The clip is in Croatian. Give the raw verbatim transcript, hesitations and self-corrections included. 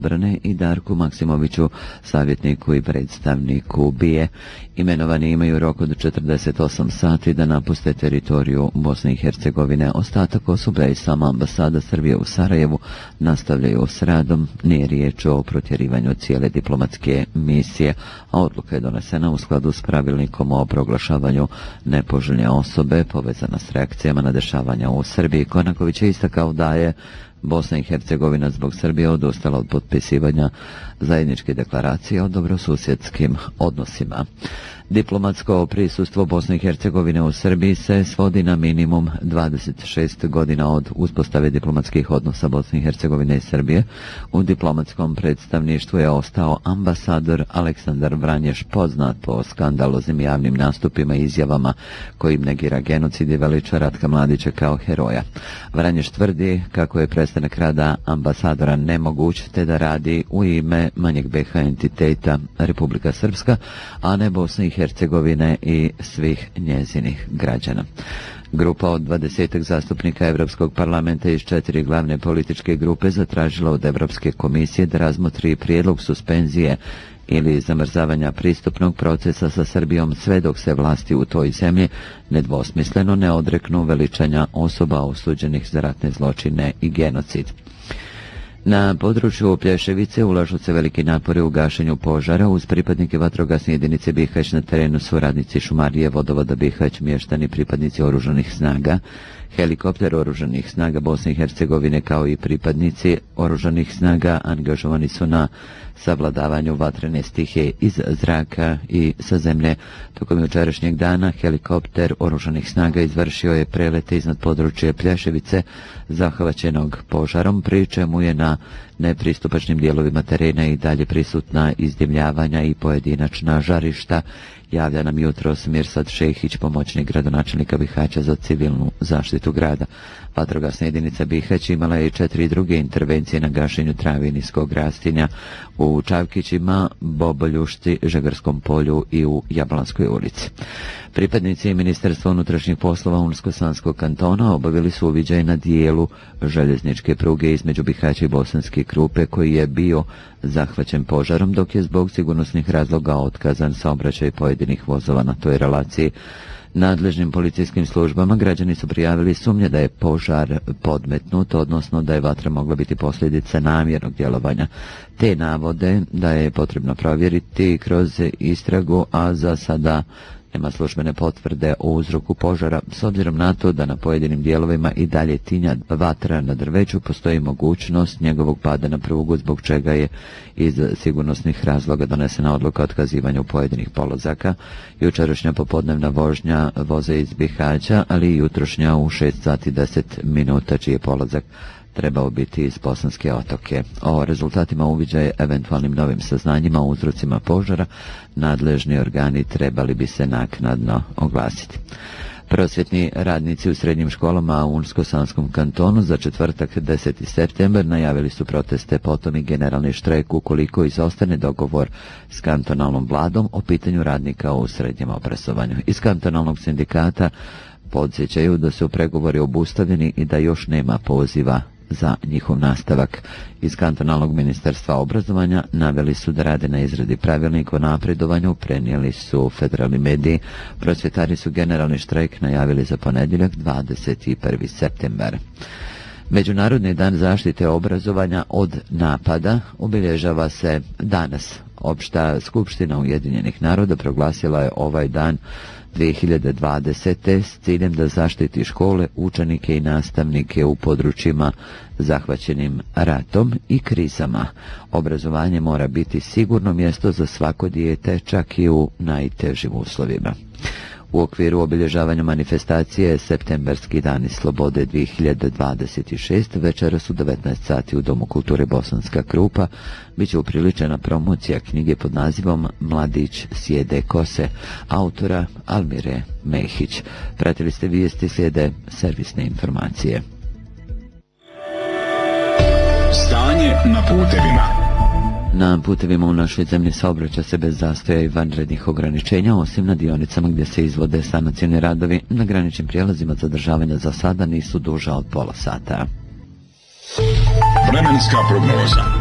obrane i Darku Maksimoviću, savjetniku i predstavniku B I E. Imenovani imaju rok od četrdeset osam sati da napuste teritoriju Bosne i Hercegovine. Ostatak osoblja i sama ambasada Srbije u Sarajevu nastavljaju s radom. Nije riječ o protjerivanju cijele diplomatske misije, a odluka je donesena u skladu s pravilnikom o proglašavanju nepoželjne osobe povezana s reakcijama na dešavanja u Srbiji. Konaković je istakao da je Bosna i Hercegovina zbog Srbije odustala od potpisivanja zajedničke deklaracije o dobrosusjedskim odnosima. Diplomatsko prisustvo Bosne i Hercegovine u Srbiji se svodi na minimum dvadeset šest godina od uspostave diplomatskih odnosa Bosne i Hercegovine i Srbije. U diplomatskom predstavništvu je ostao ambasador Aleksandar Vranješ, poznat po skandaloznim javnim nastupima i izjavama kojim negira genocid i veliča Ratka Mladića kao heroja. Vranješ tvrdi kako je prestanak rada ambasadora nemoguć, te da radi u ime manjeg B H entiteta Republika Srpska, a ne Bosne i Hercegovine i svih njezinih građana. Grupa od dvadesetak zastupnika Europskog parlamenta iz četiri glavne političke grupe zatražila od Europske komisije da razmotri prijedlog suspenzije ili zamrzavanja pristupnog procesa sa Srbijom sve dok se vlasti u toj zemlji nedvosmisleno ne odreknu veličanja osoba osuđenih za ratne zločine i genocid. Na području Plješevice ulažu se veliki napori u gašenju požara. Uz pripadnike vatrogasne jedinice Bihać na terenu su radnici šumarije, vodovoda Bihać, mještani, pripadnici oružanih snaga, helikopter oružanih snaga Bosne i Hercegovine kao i pripadnici oružanih snaga angažovani su na savladavanju vatrene stihije iz zraka i sa zemlje. Tokom jučerašnjeg dana helikopter oružanih snaga izvršio je prelete iznad područja Plješevice zahvaćenog požarom, pri čemu je na nepristupačnim dijelovima terena i dalje prisutna izdimljavanja i pojedinačna žarišta, javlja nam jutros Mirsad Šehić, pomoćnik gradonačelnika Bihaća za civilnu zaštitu grada. Vatrogasna jedinica Bihać imala je i četiri druge intervencije na gašenju travinijskog rastinja u Čavkićima, Boboljušci, Žegarskom polju i u Jablanskoj ulici. Pripadnici Ministarstva unutrašnjih poslova Unsko-Sanskog kantona obavili su uviđaj na dijelu željezničke pruge između Bihaća i Bosanske Krupe koji je bio zahvaćen požarom, dok je zbog sigurnosnih razloga otkazan saobraćaj pojedinih vozova na toj relaciji. Nadležnim policijskim službama građani su prijavili sumnje da je požar podmetnut, odnosno da je vatra mogla biti posljedica namjernog djelovanja. Te navode da je potrebno provjeriti kroz istragu, a za sada nema službene potvrde o uzroku požara. S obzirom na to da na pojedinim dijelovima i dalje tinja vatra na drveću, postoji mogućnost njegovog pada na prugu, zbog čega je iz sigurnosnih razloga donesena odluka o otkazivanju pojedinih polazaka. Jučerašnja popodnevna vožnja voze iz Bihaća, ali i jutrošnja u šest sati deset minuta, čiji je polazak trebao biti iz Bosanske Otoke. O rezultatima uviđaja, eventualnim novim saznanjima o uzrocima požara, nadležni organi trebali bi se naknadno oglasiti. Prosvjetni radnici u srednjim školama u Unsko-Sanskom kantonu za četvrtak deseti septembar najavili su proteste, potom i generalni štrajk ukoliko izostane dogovor s kantonalnom vladom o pitanju radnika u srednjem obrazovanju. Iz kantonalnog sindikata podsjećaju da su pregovori obustavljeni i da još nema poziva za njihov nastavak. Iz kantonalnog ministarstva obrazovanja naveli su da rade na izradi pravilnika o napredovanju, prenijeli su federalni mediji. Prosvjetari su generalni štrajk najavili za ponedjeljak dvadeset prvi septembar. Međunarodni dan zaštite obrazovanja od napada obilježava se danas. Opšta skupština Ujedinjenih naroda proglasila je ovaj dan dvije hiljade dvadesete s ciljem da zaštiti škole, učenike i nastavnike u područjima zahvaćenim ratom i krizama. Obrazovanje mora biti sigurno mjesto za svako dijete, čak i u najtežim uslovima. U okviru obilježavanja manifestacije Septembarski dani slobode dvije hiljade dvadeset šest večeras u devetnaest sati u Domu kulture Bosanska Krupa biće upriličena promocija knjige pod nazivom Mladić sjede kose, autora Almire Mehić. Pratili ste vijesti, slijede servisne informacije. Stanje na putevima. Na putevima u našoj zemlji saobraća se bez zastoja i vanrednih ograničenja, osim na dionicama gdje se izvode sanacioni radovi. Na graničnim prijelazima zadržavanja za sada nisu duža od pola sata. Vremenska prognoza.